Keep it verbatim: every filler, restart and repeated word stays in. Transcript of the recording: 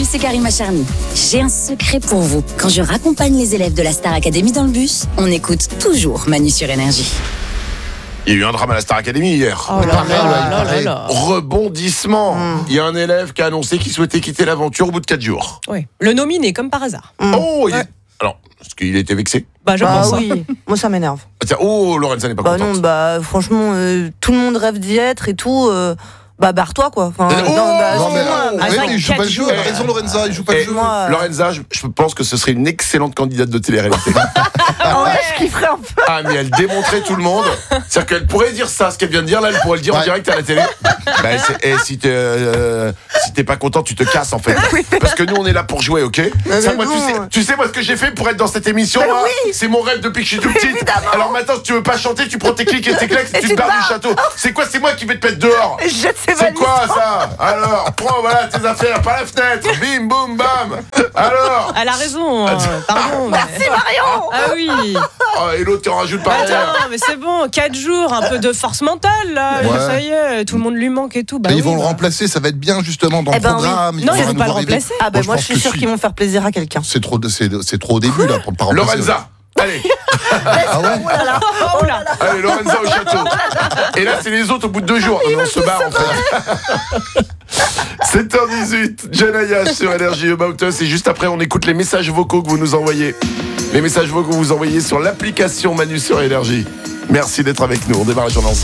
c'est Karima Charny. J'ai un secret pour vous. Quand je raccompagne les élèves de la Star Academy dans le bus, on écoute toujours Manu sur Énergie. Il y a eu un drame à la Star Academy hier. Oh là là là là là. Rebondissement. Mmh. Il y a un élève qui a annoncé qu'il souhaitait quitter l'aventure au bout de quatre jours. Oui. Le nominé, comme par hasard. Mmh. Oh, il... ouais. Alors, est-ce qu'il était vexé? Bah, je bah pense. oui, moi ça m'énerve. Tiens, oh, Lorenza n'est pas bah contente. non, bah franchement, euh, tout le monde rêve d'y être et tout. Euh, bah barre-toi quoi. Enfin, Oh non, bah, Non, mais, moi, euh, Ah, ouais, ça, mais il joue pas le jeu. quatre Elle a raison, Lorenza, il joue pas Et le jeu. moi, euh, Lorenza, je, je pense que ce serait une excellente candidate de télé-réalité. en vrai, je kifferais un peu. Ah, mais elle démontrait tout le monde. C'est-à-dire qu'elle pourrait dire ça, ce qu'elle vient de dire là, elle pourrait le dire en Ouais. direct à la télé. Bah, c'est- et si t'es, euh, si t'es pas content, tu te casses en fait. Parce que nous, on est là pour jouer, ok? Mais Ça, mais moi, tu, bon. sais, tu sais, moi, ce que j'ai fait pour être dans cette émission, Mais moi, oui. c'est mon rêve depuis que je suis tout petite. Évidemment. Alors maintenant, si tu veux pas chanter, tu prends tes clics et tes claques et Et tu tu te te barres du barres. château. C'est quoi? C'est moi qui vais te mettre dehors. Jette ses C'est valises. quoi ça? Alors, prends voilà tes affaires par la fenêtre. Bim, boum, bam. Alors. Elle a raison. hein. Pardon. mais- Merci Marion. Ah oui. Oh, et l'autre qui en rajoute par derrière. Attends, mais c'est bon. quatre jours, un peu de force mentale là. Ouais. Ça y est, tout le monde lui manque et tout. Bah Mais ils oui, vont le bah. remplacer, ça va être bien justement dans Eh le ben oui. programme. Non, ils vont vont pas le nous arriver. remplacer. Ah bah Moi, moi je je suis pense sûre que qu'ils vont faire plaisir à quelqu'un. C'est trop, c'est, c'est trop au début là pour pas remplacer. Lorenza. Allez, Ah ouais. Oh là. allez, Lorenza au château. Et là, c'est les autres au bout de deux jours. Non, mais on se barre en fait. sept heures dix-huit, Janaya sur Énergie About Us. Et juste après, on écoute les messages vocaux que vous nous envoyez. Les messages vocaux que vous envoyez sur l'application Manu sur Énergie. Merci d'être avec nous. On démarre la journée ensemble.